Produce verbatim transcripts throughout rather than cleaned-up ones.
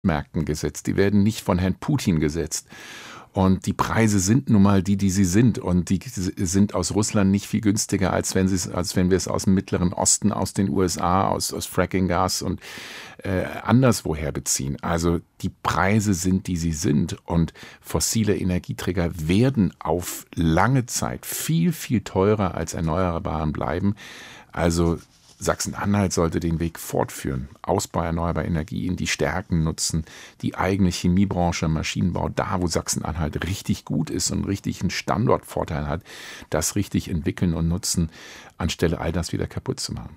Märkten gesetzt, die werden nicht von Herrn Putin gesetzt. Und die Preise sind nun mal die, die sie sind. Und die sind aus Russland nicht viel günstiger, als wenn, sie, als wenn wir es aus dem Mittleren Osten, aus den U S A, aus, aus Fracking-Gas und äh, anderswoher beziehen. Also die Preise sind, die sie sind. Und fossile Energieträger werden auf lange Zeit viel, viel teurer als Erneuerbaren bleiben. Also Sachsen-Anhalt sollte den Weg fortführen. Ausbau erneuerbarer Energien, die Stärken nutzen, die eigene Chemiebranche, Maschinenbau, da wo Sachsen-Anhalt richtig gut ist und richtig einen Standortvorteil hat, das richtig entwickeln und nutzen, anstelle all das wieder kaputt zu machen.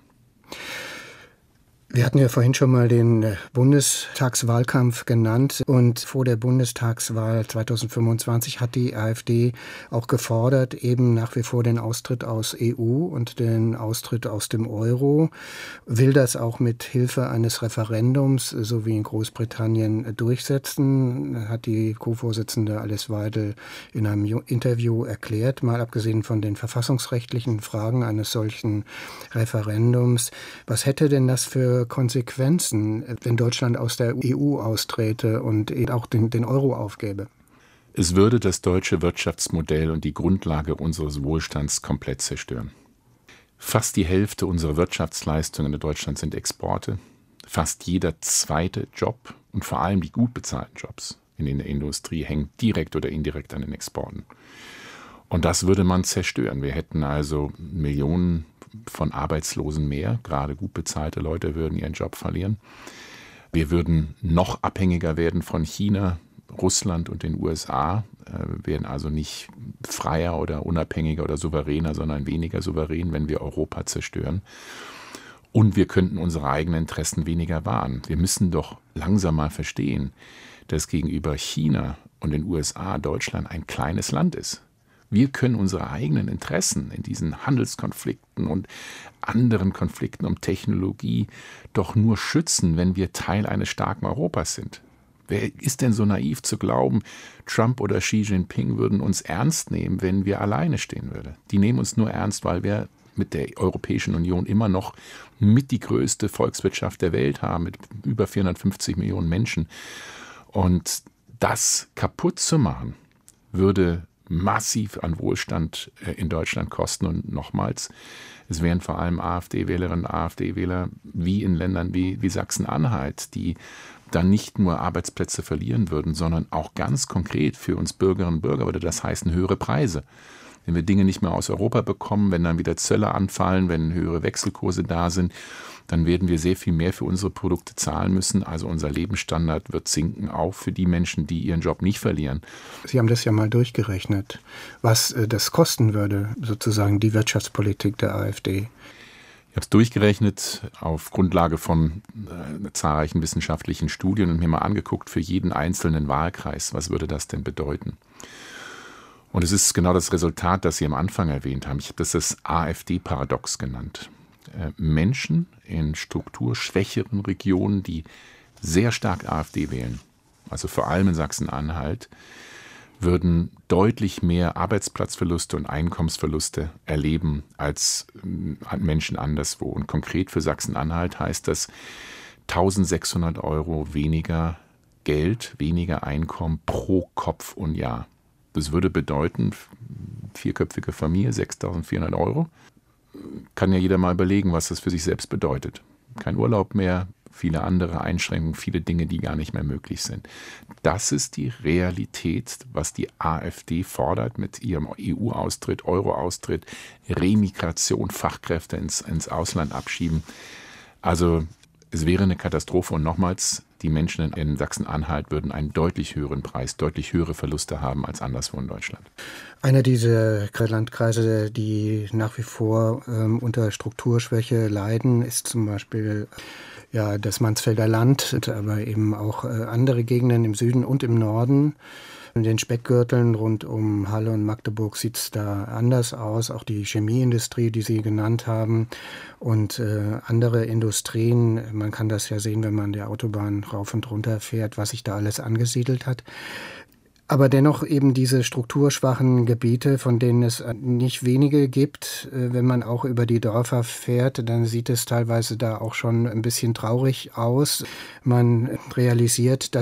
Wir hatten ja vorhin schon mal den Bundestagswahlkampf genannt und vor der Bundestagswahl zweitausendfünfundzwanzig hat die AfD auch gefordert, eben nach wie vor den Austritt aus E U und den Austritt aus dem Euro, will das auch mit Hilfe eines Referendums, so wie in Großbritannien, durchsetzen, hat die Co-Vorsitzende Alice Weidel in einem Interview erklärt, mal abgesehen von den verfassungsrechtlichen Fragen eines solchen Referendums. Was hätte denn das für Konsequenzen, wenn Deutschland aus der E U austräte und auch den, den Euro aufgäbe? Es würde das deutsche Wirtschaftsmodell und die Grundlage unseres Wohlstands komplett zerstören. Fast die Hälfte unserer Wirtschaftsleistungen in Deutschland sind Exporte. Fast jeder zweite Job und vor allem die gut bezahlten Jobs in der Industrie hängen direkt oder indirekt an den Exporten. Und das würde man zerstören. Wir hätten also Millionen von Arbeitslosen mehr, gerade gut bezahlte Leute würden ihren Job verlieren. Wir würden noch abhängiger werden von China, Russland und den U S A, äh, werden also nicht freier oder unabhängiger oder souveräner, sondern weniger souverän, wenn wir Europa zerstören. Und wir könnten unsere eigenen Interessen weniger wahren. Wir müssen doch langsam mal verstehen, dass gegenüber China und den U S A Deutschland ein kleines Land ist. Wir können unsere eigenen Interessen in diesen Handelskonflikten und anderen Konflikten um Technologie doch nur schützen, wenn wir Teil eines starken Europas sind. Wer ist denn so naiv zu glauben, Trump oder Xi Jinping würden uns ernst nehmen, wenn wir alleine stehen würden? Die nehmen uns nur ernst, weil wir mit der Europäischen Union immer noch mit die größte Volkswirtschaft der Welt haben, mit über vierhundertfünfzig Millionen Menschen. Und das kaputt zu machen, würde massiv an Wohlstand in Deutschland kosten. Und nochmals, es wären vor allem AfD-Wählerinnen und AfD-Wähler wie in Ländern wie, wie Sachsen-Anhalt, die dann nicht nur Arbeitsplätze verlieren würden, sondern auch ganz konkret für uns Bürgerinnen und Bürger würde das heißen höhere Preise. Wenn wir Dinge nicht mehr aus Europa bekommen, wenn dann wieder Zölle anfallen, wenn höhere Wechselkurse da sind, dann werden wir sehr viel mehr für unsere Produkte zahlen müssen. Also unser Lebensstandard wird sinken, auch für die Menschen, die ihren Job nicht verlieren. Sie haben das ja mal durchgerechnet, was das kosten würde, sozusagen die Wirtschaftspolitik der AfD. Ich habe es durchgerechnet auf Grundlage von äh, zahlreichen wissenschaftlichen Studien und mir mal angeguckt für jeden einzelnen Wahlkreis, was würde das denn bedeuten? Und es ist genau das Resultat, das Sie am Anfang erwähnt haben. Ich habe das das AfD-Paradox genannt. Äh, Menschen in strukturschwächeren Regionen, die sehr stark AfD wählen, also vor allem in Sachsen-Anhalt, würden deutlich mehr Arbeitsplatzverluste und Einkommensverluste erleben als äh, Menschen anderswo. Und konkret für Sachsen-Anhalt heißt das eintausendsechshundert Euro weniger Geld, weniger Einkommen pro Kopf und Jahr. Das würde bedeuten, vierköpfige Familie, sechstausendvierhundert Euro. Kann ja jeder mal überlegen, was das für sich selbst bedeutet. Kein Urlaub mehr, viele andere Einschränkungen, viele Dinge, die gar nicht mehr möglich sind. Das ist die Realität, was die AfD fordert mit ihrem E U-Austritt, Euro-Austritt, Remigration, Fachkräfte ins, ins Ausland abschieben. Also es wäre eine Katastrophe und nochmals, die Menschen in Sachsen-Anhalt würden einen deutlich höheren Preis, deutlich höhere Verluste haben als anderswo in Deutschland. Einer dieser Landkreise, die nach wie vor ähm, unter Strukturschwäche leiden, ist zum Beispiel ja, das Mansfelder Land, aber eben auch äh, andere Gegenden im Süden und im Norden. In den Speckgürteln rund um Halle und Magdeburg sieht es da anders aus. Auch die Chemieindustrie, die Sie genannt haben, und äh, andere Industrien. Man kann das ja sehen, wenn man der Autobahn rauf und runter fährt, was sich da alles angesiedelt hat. Aber dennoch eben diese strukturschwachen Gebiete, von denen es nicht wenige gibt. Wenn man auch über die Dörfer fährt, dann sieht es teilweise da auch schon ein bisschen traurig aus. Man realisiert, dass